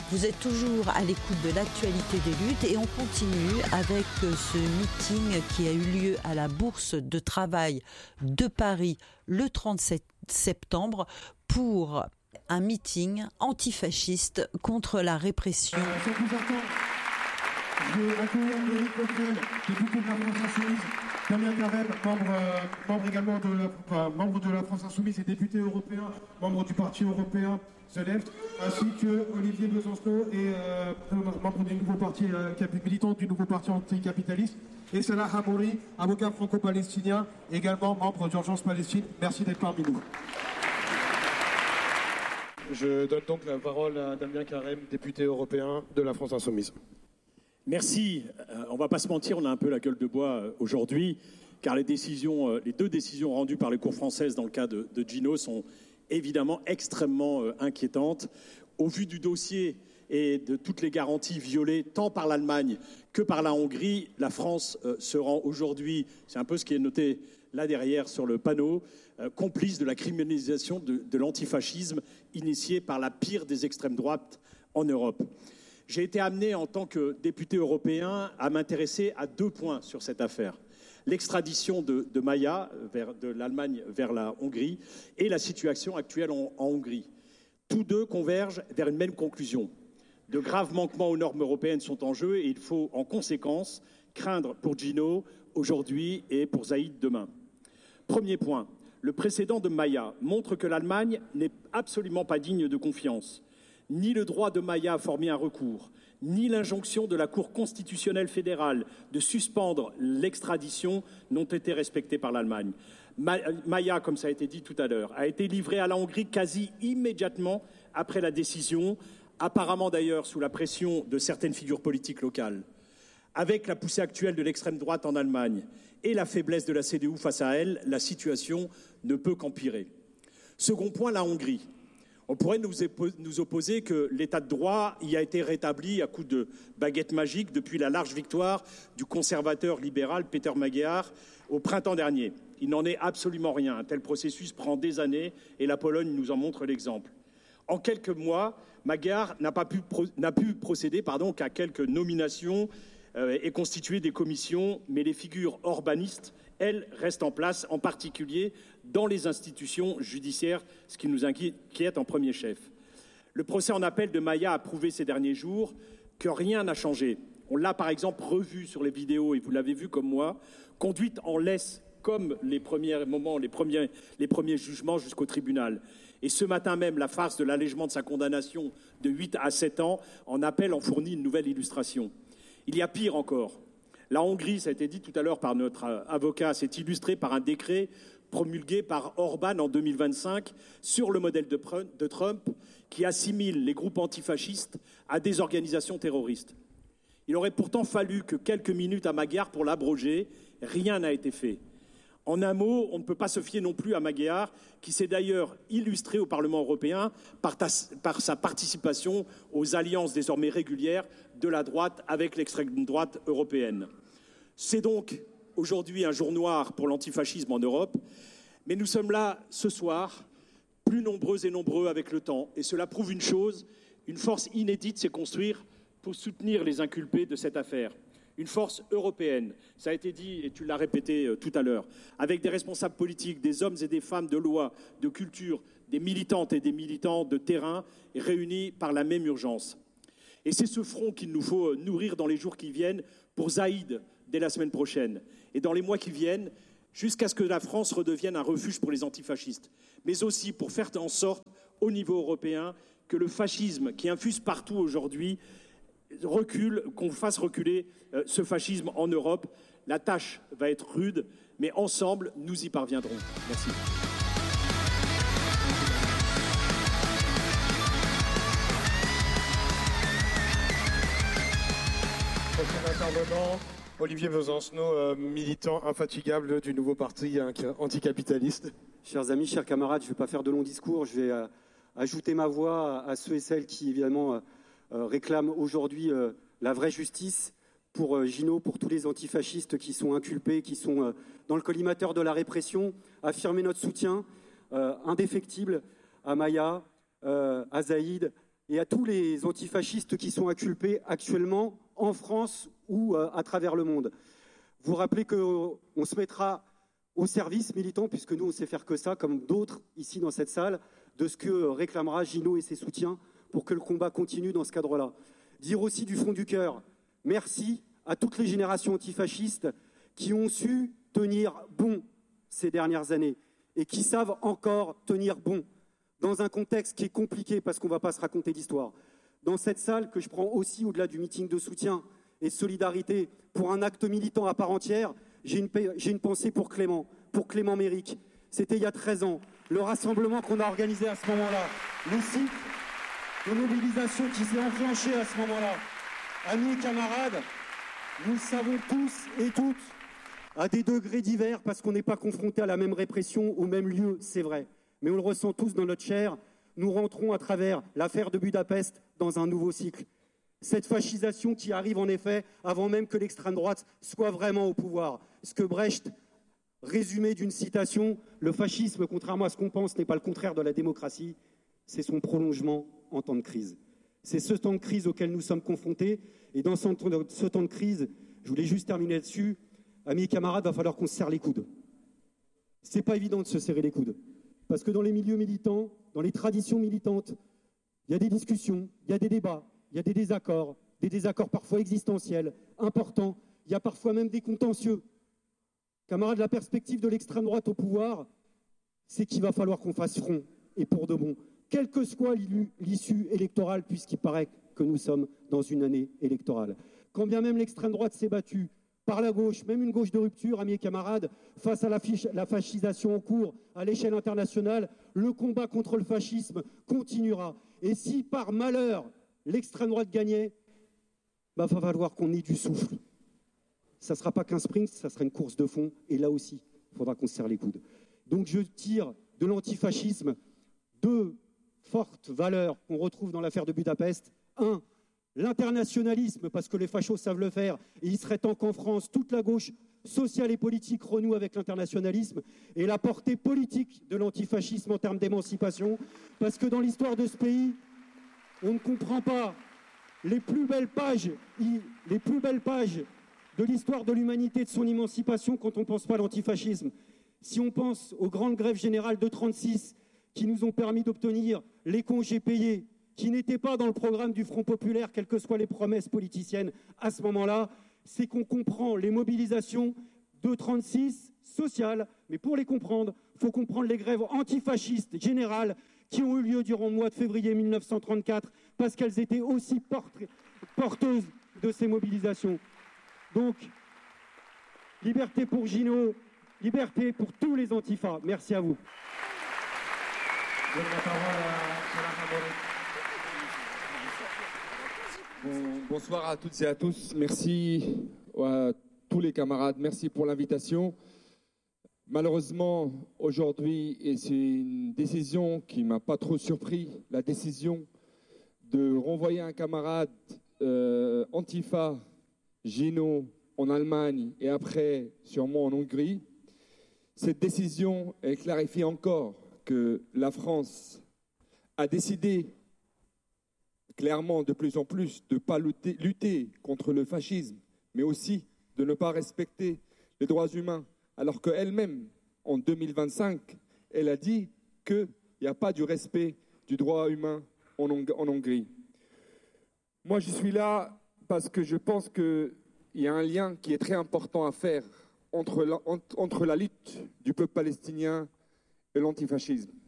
Vous êtes toujours à l'écoute de l'actualité des luttes et on continue avec ce meeting qui a eu lieu à la Bourse de travail de Paris le 37 septembre pour un meeting antifasciste contre la répression. Sans plus attendre, je vais accueillir Éric Coquerel, député de la France Insoumise, Damien Carême, membre de la France Insoumise et député européen, membre du Parti européen The Left, ainsi que Olivier Besancenot, et membre du nouveau parti, militant du nouveau parti anticapitaliste, et Salah Hamouri, avocat franco-palestinien, également membre d'Urgence Palestine. Merci d'être parmi nous. Je donne donc la parole à Damien Carême, député européen de la France Insoumise. Merci. On ne va pas se mentir, on a un peu la gueule de bois aujourd'hui, car les deux décisions rendues par les cours françaises dans le cas de Gino sont évidemment extrêmement inquiétantes. Au vu du dossier et de toutes les garanties violées tant par l'Allemagne que par la Hongrie, la France se rend aujourd'hui, c'est un peu ce qui est noté là derrière sur le panneau, complice de la criminalisation de l'antifascisme initiée par la pire des extrêmes droites en Europe. J'ai été amené en tant que député européen à m'intéresser à 2 points sur cette affaire. L'extradition de Maia de l'Allemagne vers la Hongrie et la situation actuelle en Hongrie. Tous deux convergent vers une même conclusion. De graves manquements aux normes européennes sont en jeu et il faut en conséquence craindre pour Gino aujourd'hui et pour Zaïd demain. Premier point, le précédent de Maia montre que l'Allemagne n'est absolument pas digne de confiance. Ni le droit de Maia à former un recours, ni l'injonction de la Cour constitutionnelle fédérale de suspendre l'extradition n'ont été respectés par l'Allemagne. Maia, comme ça a été dit tout à l'heure, a été livré à la Hongrie quasi immédiatement après la décision, apparemment d'ailleurs sous la pression de certaines figures politiques locales. Avec la poussée actuelle de l'extrême droite en Allemagne et la faiblesse de la CDU face à elle, la situation ne peut qu'empirer. Second point, la Hongrie. On pourrait nous opposer que l'état de droit y a été rétabli à coup de baguette magique depuis la large victoire du conservateur libéral Péter Magyar au printemps dernier. Il n'en est absolument rien. Un tel processus prend des années et la Pologne nous en montre l'exemple. En quelques mois, Magyar n'a pu procéder qu'à quelques nominations et constituer des commissions, mais les figures orbanistes, elles, restent en place, en particulier dans les institutions judiciaires, ce qui nous inquiète en premier chef. Le procès en appel de Maia a prouvé ces derniers jours que rien n'a changé. On l'a par exemple revu sur les vidéos, et vous l'avez vu comme moi, conduite en laisse comme les premiers moments, les premiers jugements jusqu'au tribunal. Et ce matin même, la farce de l'allègement de sa condamnation de 8 à 7 ans en appel en fournit une nouvelle illustration. Il y a pire encore. La Hongrie, ça a été dit tout à l'heure par notre avocat, s'est illustrée par un décret promulgué par Orban en 2025 sur le modèle de Trump qui assimile les groupes antifascistes à des organisations terroristes. Il aurait pourtant fallu que quelques minutes à Magyar pour l'abroger. Rien n'a été fait. En un mot, on ne peut pas se fier non plus à Magyar, qui s'est d'ailleurs illustré au Parlement européen par sa participation aux alliances désormais régulières de la droite avec l'extrême droite européenne. C'est donc aujourd'hui un jour noir pour l'antifascisme en Europe, mais nous sommes là ce soir, plus nombreux et nombreux avec le temps, et cela prouve une chose, une force inédite s'est construire pour soutenir les inculpés de cette affaire. Une force européenne, ça a été dit et tu l'as répété tout à l'heure, avec des responsables politiques, des hommes et des femmes de loi, de culture, des militantes et des militants de terrain réunis par la même urgence. Et c'est ce front qu'il nous faut nourrir dans les jours qui viennent pour Zaïd dès la semaine prochaine et dans les mois qui viennent jusqu'à ce que la France redevienne un refuge pour les antifascistes, mais aussi pour faire en sorte au niveau européen que le fascisme qui infuse partout aujourd'hui recule, qu'on fasse reculer ce fascisme en Europe. La tâche va être rude, mais ensemble, nous y parviendrons. Merci. Prochain intervenant, Olivier Besancenot, militant infatigable du nouveau parti anticapitaliste. Chers amis, chers camarades, je ne vais pas faire de longs discours, je vais ajouter ma voix à ceux et celles qui, évidemment, réclament aujourd'hui la vraie justice pour Gino, pour tous les antifascistes qui sont inculpés, qui sont dans le collimateur de la répression, affirmer notre soutien indéfectible à Maia, à Zaïd et à tous les antifascistes qui sont inculpés actuellement en France ou à travers le monde. Vous rappelez qu'on se mettra au service militant, puisque nous on sait faire que ça, comme d'autres ici dans cette salle, de ce que réclamera Gino et ses soutiens pour que le combat continue dans ce cadre-là. Dire aussi du fond du cœur, merci à toutes les générations antifascistes qui ont su tenir bon ces dernières années et qui savent encore tenir bon dans un contexte qui est compliqué parce qu'on ne va pas se raconter d'histoire. Dans cette salle que je prends aussi au-delà du meeting de soutien et de solidarité pour un acte militant à part entière, j'ai une pensée pour Clément Méric. C'était il y a 13 ans, le rassemblement qu'on a organisé à ce moment-là, le cycle de mobilisation qui s'est enclenché à ce moment-là. Amis et camarades, nous le savons tous et toutes, à des degrés divers, parce qu'on n'est pas confrontés à la même répression, au même lieu, c'est vrai. Mais on le ressent tous dans notre chair, nous rentrons à travers l'affaire de Budapest dans un nouveau cycle. Cette fascisation qui arrive en effet avant même que l'extrême droite soit vraiment au pouvoir. Ce que Brecht résumait d'une citation, le fascisme, contrairement à ce qu'on pense, n'est pas le contraire de la démocratie, c'est son prolongement en temps de crise. C'est ce temps de crise auquel nous sommes confrontés. Et dans ce temps de crise, je voulais juste terminer là-dessus, amis et camarades, il va falloir qu'on se serre les coudes. C'est pas évident de se serrer les coudes. Parce que dans les milieux militants, dans les traditions militantes, il y a des discussions, il y a des débats, il y a des désaccords parfois existentiels, importants. Il y a parfois même des contentieux. Camarades, la perspective de l'extrême droite au pouvoir, c'est qu'il va falloir qu'on fasse front, et pour de bon, quelle que soit l'issue électorale, puisqu'il paraît que nous sommes dans une année électorale. Quand bien même l'extrême droite s'est battue par la gauche, même une gauche de rupture, amis et camarades, face à la fascisation en cours à l'échelle internationale, le combat contre le fascisme continuera. Et si par malheur l'extrême droite gagnait, va falloir qu'on ait du souffle. Ça ne sera pas qu'un sprint, ça sera une course de fond. Et là aussi, il faudra qu'on se serre les coudes. Donc je tire de l'antifascisme deux fortes valeurs qu'on retrouve dans l'affaire de Budapest. Un, l'internationalisme, parce que les fachos savent le faire, et il serait temps qu'en France, toute la gauche sociale et politique renoue avec l'internationalisme, et la portée politique de l'antifascisme en termes d'émancipation, parce que dans l'histoire de ce pays, on ne comprend pas les plus belles pages de l'histoire de l'humanité, de son émancipation, quand on ne pense pas à l'antifascisme. Si on pense aux grandes grèves générales de 1936, qui nous ont permis d'obtenir les congés payés, qui n'étaient pas dans le programme du Front populaire, quelles que soient les promesses politiciennes à ce moment-là, c'est qu'on comprend les mobilisations de 1936 sociales. Mais pour les comprendre, il faut comprendre les grèves antifascistes générales qui ont eu lieu durant le mois de février 1934, parce qu'elles étaient aussi porteuses de ces mobilisations. Donc, liberté pour Gino, liberté pour tous les antifas. Merci à vous. Bonsoir à toutes et à tous. Merci à tous les camarades. Merci pour l'invitation. Malheureusement, aujourd'hui, et c'est une décision qui ne m'a pas trop surpris, la décision de renvoyer un camarade Antifa, Gino, en Allemagne et après sûrement en Hongrie. Cette décision, elle clarifie encore que la France a décidé clairement de plus en plus de ne pas lutter contre le fascisme, mais aussi de ne pas respecter les droits humains, alors qu'elle-même, en 2025, elle a dit qu'il n'y a pas du respect du droit humain en Hongrie. Moi, je suis là parce que je pense qu'il y a un lien qui est très important à faire entre la lutte du peuple palestinien et l'antifascisme.